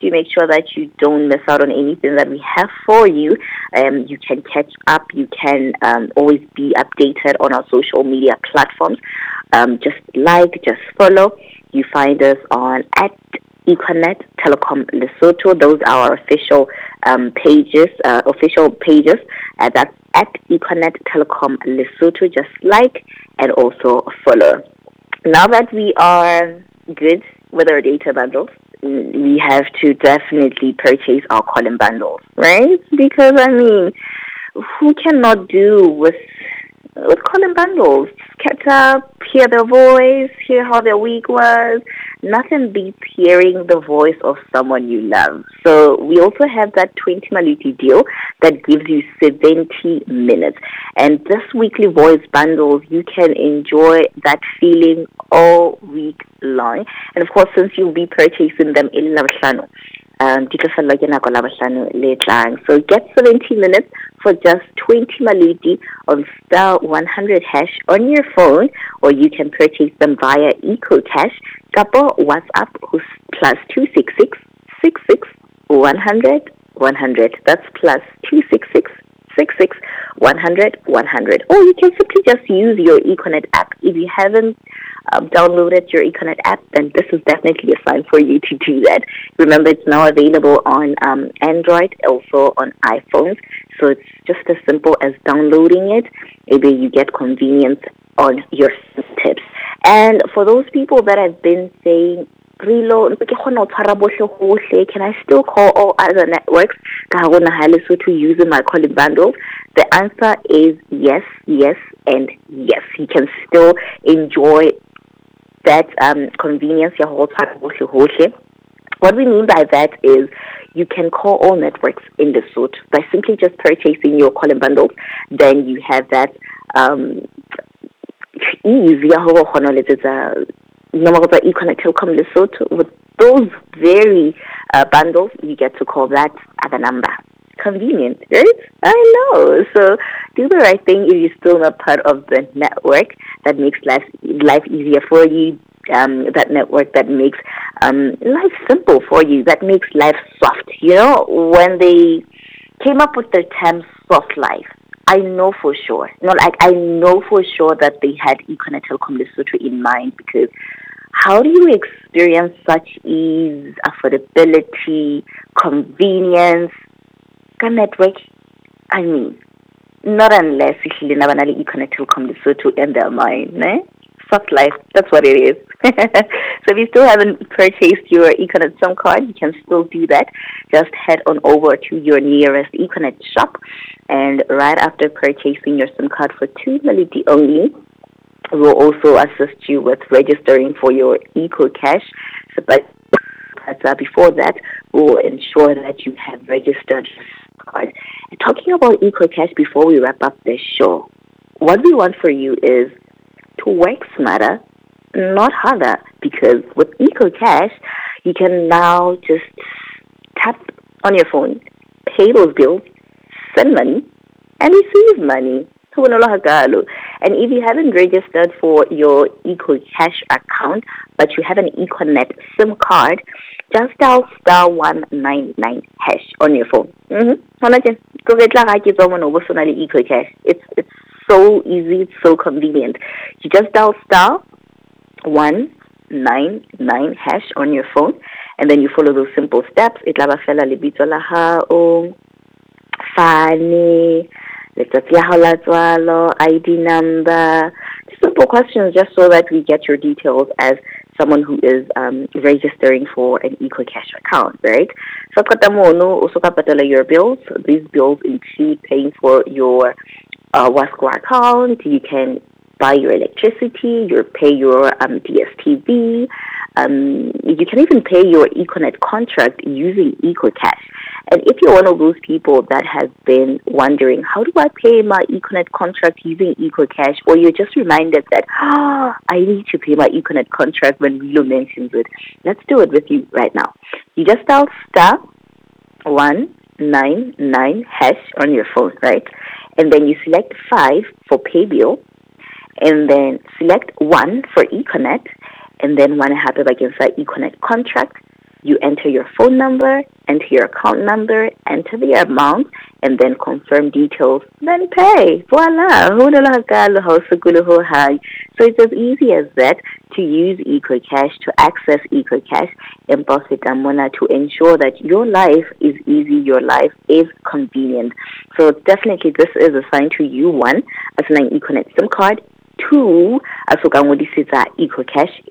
to make sure that you don't miss out on anything that we have for you. You can catch up. You can always be updated on our social media platforms. Just follow. You find us on at Econet Telecom Lesotho. Those are our official pages. That's at Econet Telecom Lesotho. Just like and also follow. Now that we are good with our data bundles, we have to definitely purchase our calling bundles, right? Because who cannot do with calling bundles? Catch up, hear their voice, hear how their week was. Nothing beats hearing the voice of someone you love. So we also have that 20 Maluti deal that gives you 70 minutes. And this weekly voice bundles, you can enjoy that feeling all week long. And of course, since you'll be purchasing them in Labohlano, so get 70 minutes for just 20 Maluti on star 100 hash on your phone, or you can purchase them via EcoCash. Kapo WhatsApp who's plus 266 66 100 100. That's plus 266 66 100 100. Or you can simply just use your Econet app. If you haven't downloaded your Econet app, then this is definitely a sign for you to do that. Remember, it's now available on Android, also on iPhones. So it's just as simple as downloading it. Maybe you get convenience on your tips. And for those people that have been saying, Rilo, can I still call all other networks to use my calling bundles? The answer is yes, yes, and yes. You can still enjoy that convenience. What we mean by that is you can call all networks in the suit by simply just purchasing your calling bundles. Then you have that ease. Econet Telecom Lesotho. With those very bundles, you get to call that other number. Convenient, right? I know. So do the right thing if you're still not part of the network that makes life easier for you. That network that makes life simple for you, that makes life soft. When they came up with the term soft life, I know for sure. I know for sure that they had Econet Telecom Lesotho in mind, because how do you experience such ease, affordability, convenience, network? Not unless you have Econet Telecom Lesotho in their mind, ne? Soft life, that's what it is. So if you still haven't purchased your Econet SIM card, you can still do that. Just head on over to your nearest Econet shop, and right after purchasing your SIM card for 2 Maluti only, we'll also assist you with registering for your EcoCash. But before that, we'll ensure that you have registered your SIM card. And talking about EcoCash before we wrap up this show, what we want for you is to work smarter, not harder, because with EcoCash, you can now just tap on your phone, pay those bills, send money, and receive money. And if you haven't registered for your EcoCash account, but you have an Econet SIM card, just dial star 199 hash on your phone. It's so easy, it's so convenient. You just dial star 199 hash on your phone, and then you follow those simple steps. ID number, simple questions, just so that we get your details as someone who is registering for an EcoCash account, right? So also your bills. These bills include paying for your Wasco account. You can buy your electricity, pay your DSTV. You can even pay your Econet contract using EcoCash. And if you're one of those people that has been wondering, how do I pay my Econet contract using EcoCash? Or you're just reminded that, I need to pay my Econet contract when Rilo mentions it. Let's do it with you right now. You just dial star 199 hash on your phone, right? And then you select 5 for pay bill, and then select 1 for Econet, and then one happy against that Econet contract. You enter your phone number, enter your account number, enter the amount, and then confirm details, then pay. Voila! So it's as easy as that to use EcoCash, to access EcoCash in Bositamona to ensure that your life is easy, your life is convenient. So definitely this is assigned to you, one, as an Econet SIM card, two, as EcoCash